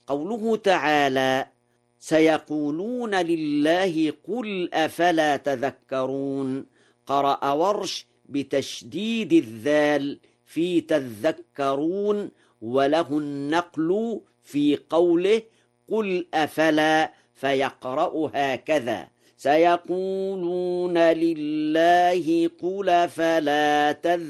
قوله تعالى: سيقولون لله قل أفلا تذكرون. قرأ ورش بتشديد الذال في تذكرون، وله النقل في قوله قل أفلا، فيقرأ هكذا: سيقولون لله قل أفلا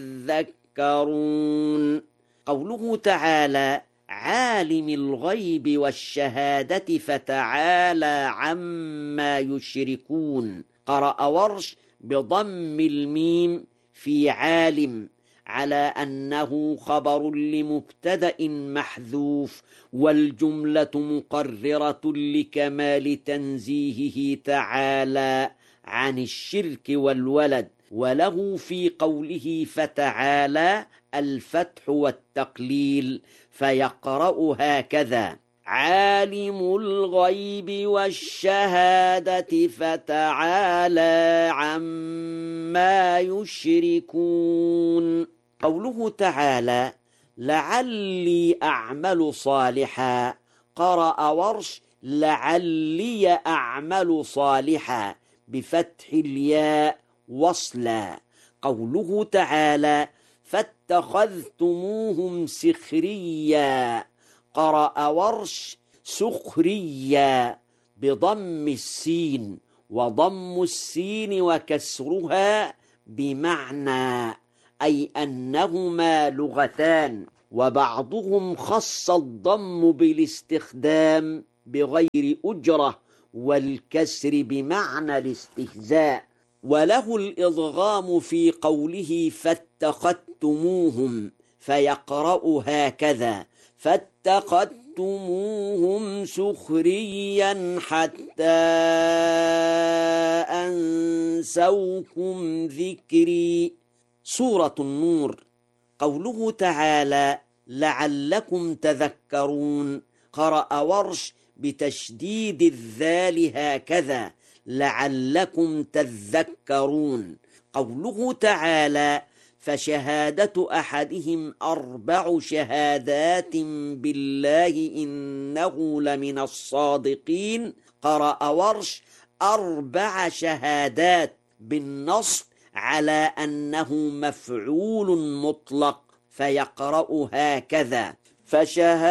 تذكرون. قوله تعالى: عالم الغيب والشهادة فتعالى عما يشركون. قرأ ورش بضم الميم في عالم، على أنه خبر لمبتدأ محذوف، والجملة مقررة لكمال تنزيهه تعالى عن الشرك والولد. وله في قوله فتعالى الفتح والتقليل، فيقرأ هكذا: عالم الغيب والشهادة فتعالى عما يشركون. قوله تعالى: لعلي أعمل صالحا. قرأ ورش لعلي أعمل صالحا بفتح الياء وصلا. قوله تعالى: فاتخذتموهم سخريا. قرأ ورش سخريا بضم السين، وضم السين وكسرها بمعنى، أي أنهما لغتان، وبعضهم خص الضم بالاستخدام بغير أجرة، والكسر بمعنى الاستهزاء. وله الإضغام في قوله فاتخذتموهم، فيقرأ هكذا: فاتخذتموهم سخريا حتى أنسوكم ذكري. سورة النور. قوله تعالى: لعلكم تذكرون. قرأ ورش بتشديد الذال هكذا: لعلكم تذكرون. قوله تعالى: فشهادة أحدهم 4 شهادات بالله إنه لمن الصادقين. قرأ ورش 4 شهادات بالنصب على أنه مفعول مطلق، فيقرأ هكذا: